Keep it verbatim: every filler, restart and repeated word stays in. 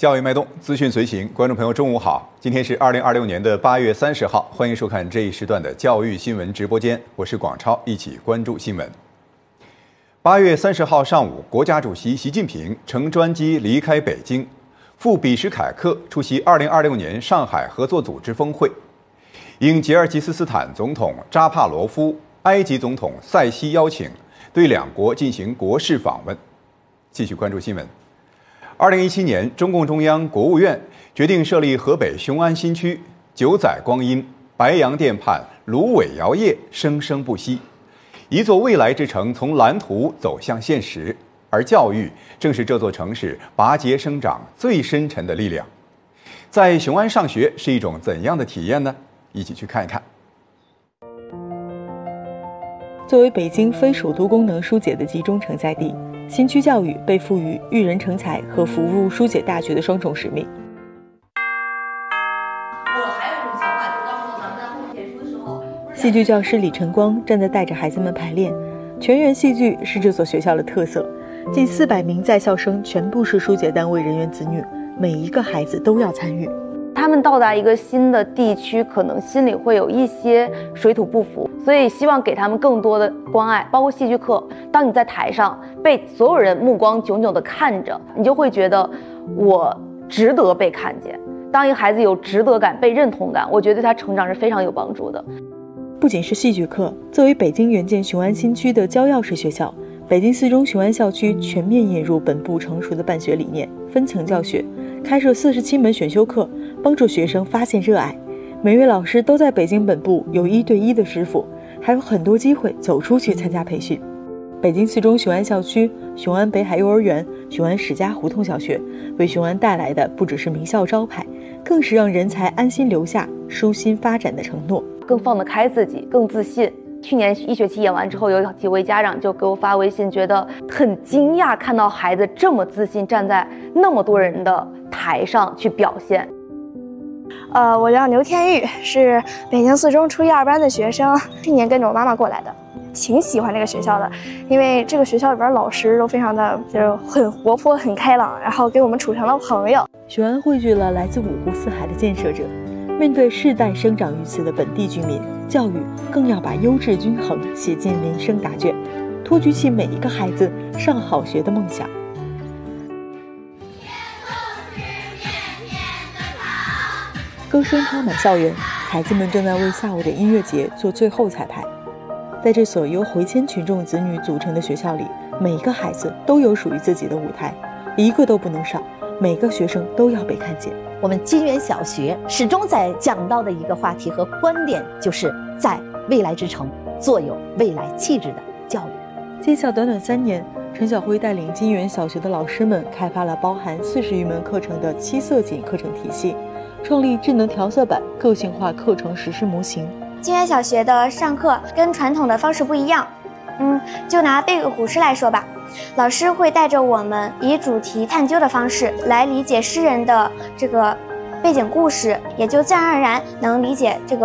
教育脉动，资讯随行，观众朋友中午好，今天是二零二六年的八月三十号，欢迎收看这一时段的教育新闻直播间，我是广超，一起关注新闻。八月三十号上午，国家主席习近平乘专机离开北京，赴比什凯克出席二零二六年上海合作组织峰会，应吉尔吉斯斯坦总统扎帕罗夫、埃及总统塞西邀请，对两国进行国事访问。继续关注新闻。二零一七年，中共中央、国务院决定设立河北雄安新区。九载光阴，白洋淀畔芦苇摇曳，生生不息。一座未来之城从蓝图走向现实，而教育正是这座城市拔节生长最深沉的力量。在雄安上学是一种怎样的体验呢？一起去看一看。 作为北京非首都功能疏解的集中承载地，新区教育被赋予育人成才和服务疏解大局的双重使命。 我还有一种想法，就到时候咱们在后面演出的时候， 戏剧教师李晨光正在带着孩子们排练。全员戏剧是这所学校的特色，近四百名在校生全部是疏解单位人员子女，每一个孩子都要参与。 他们到达一个新的地区，可能心里会有一些水土不服，所以希望给他们更多的关爱，包括戏剧课。当你在台上被所有人目光炯炯地看着，你就会觉得我值得被看见。当一个孩子有值得感、被认同感，我觉得对他成长是非常有帮助的。 不仅是戏剧课，作为北京援建雄安新区的交钥匙学校，北京四中雄安校区全面引入本部成熟的办学理念，分层教学，开设四十七门选修课，帮助学生发现热爱。每位老师都在北京本部有一对一的师傅，还有很多机会走出去参加培训。北京四中雄安校区、雄安北海幼儿园、雄安史家胡同小学，为雄安带来的不只是名校招牌，更是让人才安心留下、舒心发展的承诺。 更放得开自己，更自信。去年一学期演完之后，有几位家长就给我发微信，觉得很惊讶，看到孩子这么自信，站在那么多人的台上去表现。 呃，我叫牛天玉，是北京四中初一二班的学生，去年跟着我妈妈过来的，挺喜欢这个学校的，因为这个学校里边老师都非常的就是很活泼、很开朗，然后给我们处成了朋友。 雄安汇聚了来自五湖四海的建设者，面对世代生长于此的本地居民，教育更要把优质均衡写进民生答卷，托举起每一个孩子上好学的梦想。歌声插满校园，孩子们正在为下午的音乐节做最后彩排。在这所由回迁群众子女组成的学校里，每一个孩子都有属于自己的舞台，一个都不能少，每个学生都要被看见。 我们金源小学始终在讲到的一个话题和观点，就是在未来之城做有未来气质的教育。 建校短短三年，陈晓辉带领金源小学的老师们开发了包含四十余门课程的七色锦课程体系，创立智能调色板，个性化课程实施模型。 金源小学的上课跟传统的方式不一样，嗯，就拿背个古诗来说吧，老师会带着我们以主题探究的方式来理解诗人的这个背景故事，也就自然而然能理解这个